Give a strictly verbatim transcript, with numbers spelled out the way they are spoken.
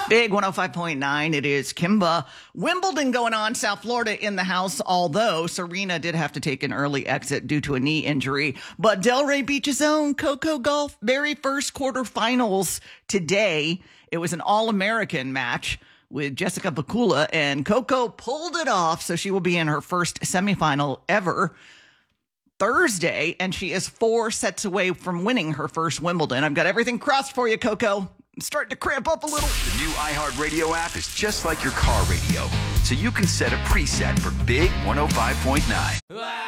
Big one oh five point nine. It is Kimba. Wimbledon going on. South Florida in the house, although Serena did have to take an early exit due to a knee injury. But Delray Beach's own Coco Gauff, very first quarterfinals today. It was an All-American match with Jessica Pegula, and Coco pulled it off, so she will be in her first semifinal ever Thursday, and she is four sets away from winning her first Wimbledon. I've got everything crossed for you, Coco. I'm starting to cramp up a little. The new iHeartRadio app is just like your car radio, so you can set a preset for Big one oh five point nine.